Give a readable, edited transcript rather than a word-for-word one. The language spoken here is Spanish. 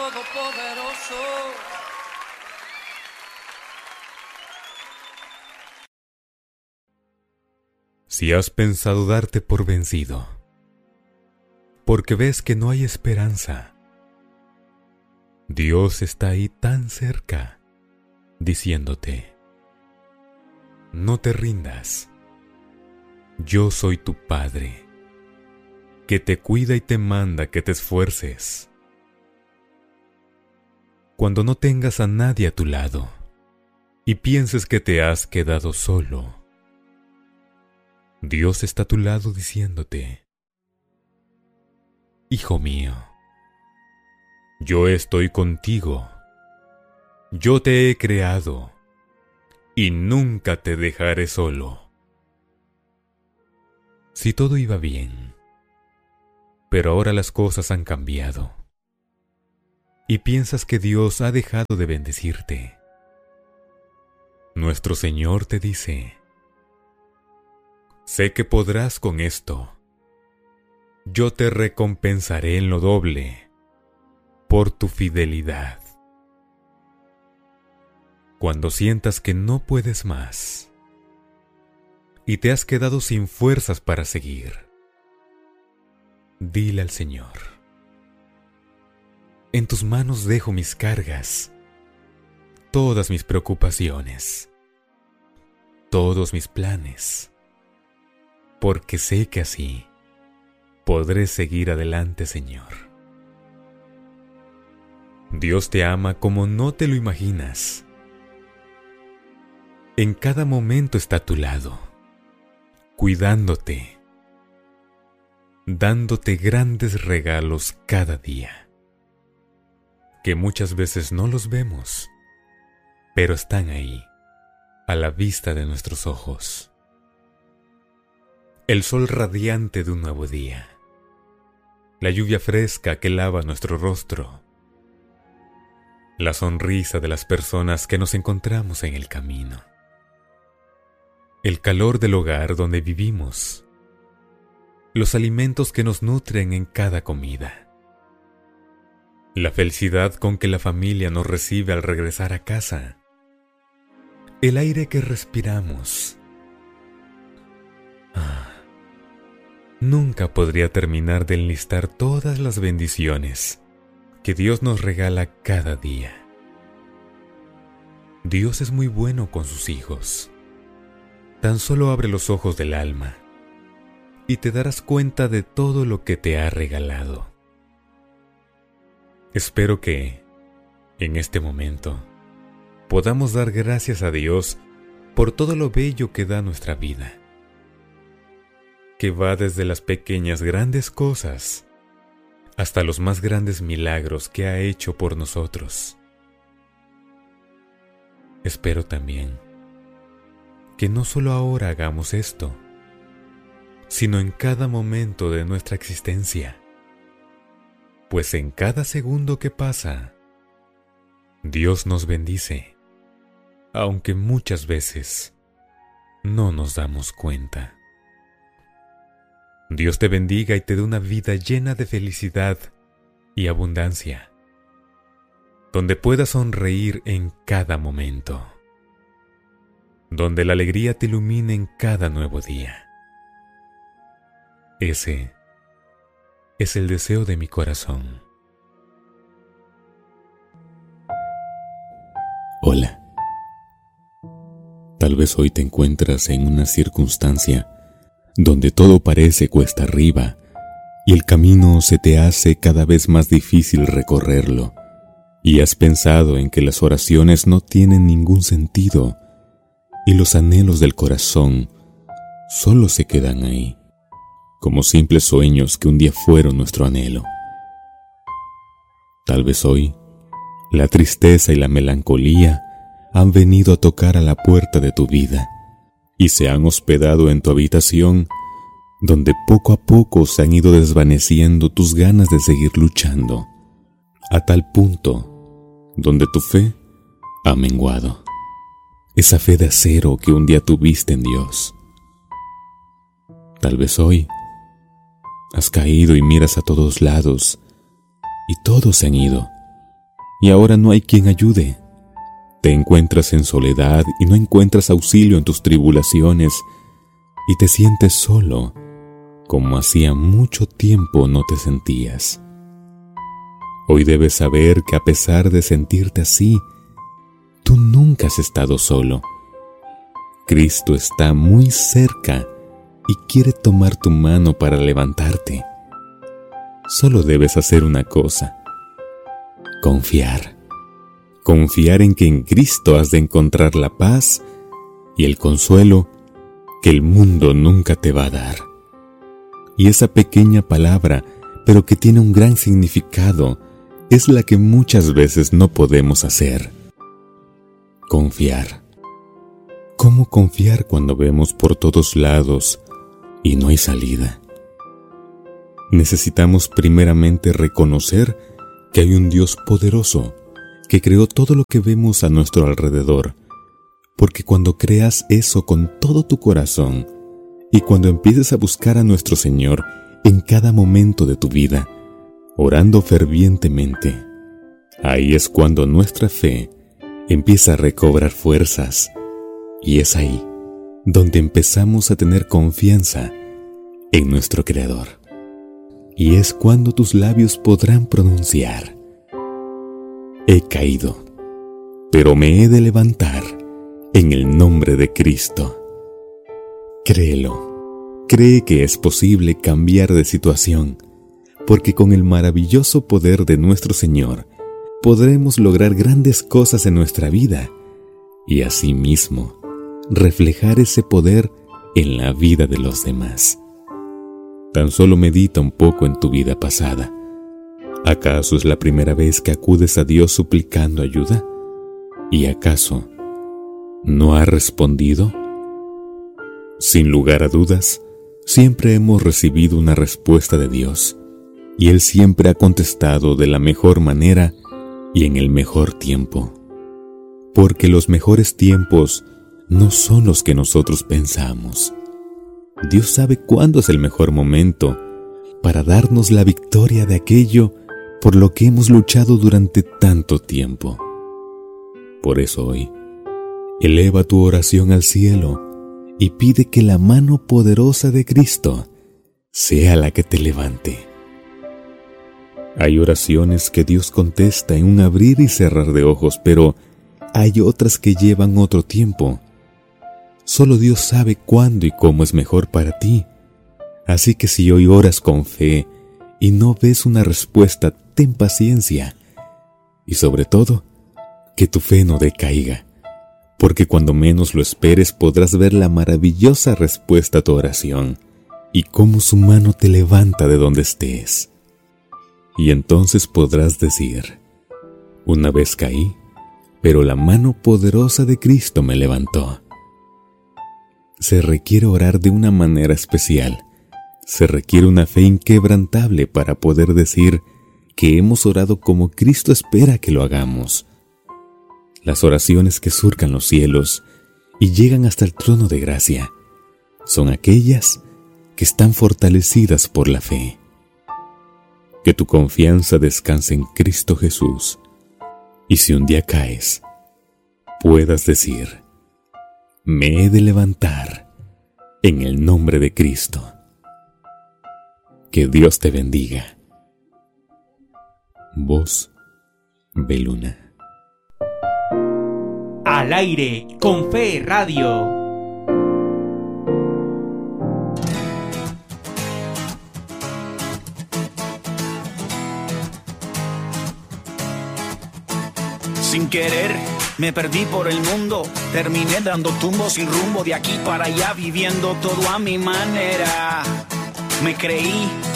Todopoderoso. Si has pensado darte por vencido, porque ves que no hay esperanza, Dios está ahí tan cerca, diciéndote: no te rindas. Yo soy tu Padre, que te cuida y te manda que te esfuerces. Cuando no tengas a nadie a tu lado y pienses que te has quedado solo, Dios está a tu lado diciéndote: hijo mío, yo estoy contigo. Yo te he creado y nunca te dejaré solo. Si todo iba bien, pero ahora las cosas han cambiado y piensas que Dios ha dejado de bendecirte, nuestro Señor te dice: sé que podrás con esto. Yo te recompensaré en lo doble por tu fidelidad. Cuando sientas que no puedes más y te has quedado sin fuerzas para seguir, dile al Señor: en tus manos dejo mis cargas, todas mis preocupaciones, todos mis planes, porque sé que así podré seguir adelante, Señor. Dios te ama como no te lo imaginas. En cada momento está a tu lado, cuidándote, dándote grandes regalos cada día, que muchas veces no los vemos, pero están ahí, a la vista de nuestros ojos. El sol radiante de un nuevo día, la lluvia fresca que lava nuestro rostro, la sonrisa de las personas que nos encontramos en el camino, el calor del hogar donde vivimos, los alimentos que nos nutren en cada comida, la felicidad con que la familia nos recibe al regresar a casa, el aire que respiramos. Nunca podría terminar de enlistar todas las bendiciones que Dios nos regala cada día. Dios es muy bueno con sus hijos. Tan solo abre los ojos del alma y te darás cuenta de todo lo que te ha regalado. Espero que, en este momento, podamos dar gracias a Dios por todo lo bello que da nuestra vida, que va desde las pequeñas grandes cosas hasta los más grandes milagros que ha hecho por nosotros. Espero también que no solo ahora hagamos esto, sino en cada momento de nuestra existencia, pues en cada segundo que pasa, Dios nos bendice, aunque muchas veces no nos damos cuenta. Dios te bendiga y te dé una vida llena de felicidad y abundancia, donde puedas sonreír en cada momento, donde la alegría te ilumine en cada nuevo día. Ese es el deseo de mi corazón. Hola. Tal vez hoy te encuentras en una circunstancia donde todo parece cuesta arriba y el camino se te hace cada vez más difícil recorrerlo, y has pensado en que las oraciones no tienen ningún sentido y los anhelos del corazón solo se quedan ahí, como simples sueños que un día fueron nuestro anhelo. Tal vez hoy la tristeza y la melancolía han venido a tocar a la puerta de tu vida y se han hospedado en tu habitación, donde poco a poco se han ido desvaneciendo tus ganas de seguir luchando, a tal punto donde tu fe ha menguado, esa fe de acero que un día tuviste en Dios. Tal vez hoy has caído y miras a todos lados y todos se han ido, y ahora no hay quien ayude. Te encuentras en soledad y no encuentras auxilio en tus tribulaciones y te sientes solo, como hacía mucho tiempo no te sentías. Hoy debes saber que a pesar de sentirte así, tú nunca has estado solo. Cristo está muy cerca y quiere tomar tu mano para levantarte. Solo debes hacer una cosa: confiar. Confiar en que en Cristo has de encontrar la paz y el consuelo que el mundo nunca te va a dar. Y esa pequeña palabra, pero que tiene un gran significado, es la que muchas veces no podemos hacer. Confiar. ¿Cómo confiar cuando vemos por todos lados y no hay salida? Necesitamos primeramente reconocer que hay un Dios poderoso que creó todo lo que vemos a nuestro alrededor, porque cuando creas eso con todo tu corazón y cuando empieces a buscar a nuestro Señor en cada momento de tu vida, orando fervientemente, ahí es cuando nuestra fe empieza a recobrar fuerzas, y es ahí donde empezamos a tener confianza en nuestro Creador. Y es cuando tus labios podrán pronunciar: he caído, pero me he de levantar en el nombre de Cristo. Créelo, cree que es posible cambiar de situación, porque con el maravilloso poder de nuestro Señor podremos lograr grandes cosas en nuestra vida y asimismo reflejar ese poder en la vida de los demás. Tan solo medita un poco en tu vida pasada. ¿Acaso es la primera vez que acudes a Dios suplicando ayuda? ¿Y acaso no ha respondido? Sin lugar a dudas, siempre hemos recibido una respuesta de Dios, y Él siempre ha contestado de la mejor manera y en el mejor tiempo. Porque los mejores tiempos no son los que nosotros pensamos. Dios sabe cuándo es el mejor momento para darnos la victoria de aquello por lo que hemos luchado durante tanto tiempo. Por eso hoy, eleva tu oración al cielo y pide que la mano poderosa de Cristo sea la que te levante. Hay oraciones que Dios contesta en un abrir y cerrar de ojos, pero hay otras que llevan otro tiempo. Solo Dios sabe cuándo y cómo es mejor para ti. Así que si hoy oras con fe y no ves una respuesta, ten paciencia. Y sobre todo, que tu fe no decaiga, porque cuando menos lo esperes podrás ver la maravillosa respuesta a tu oración y cómo su mano te levanta de donde estés. Y entonces podrás decir: una vez caí, pero la mano poderosa de Cristo me levantó. Se requiere orar de una manera especial. Se requiere una fe inquebrantable para poder decir que hemos orado como Cristo espera que lo hagamos. Las oraciones que surcan los cielos y llegan hasta el trono de gracia son aquellas que están fortalecidas por la fe. Que tu confianza descanse en Cristo Jesús, y si un día caes, puedas decir: me he de levantar en el nombre de Cristo. Que Dios te bendiga. Voz Beluna. Al aire con Fe Radio. Sin querer me perdí por el mundo, terminé dando tumbos sin rumbo, de aquí para allá viviendo todo a mi manera. Me creí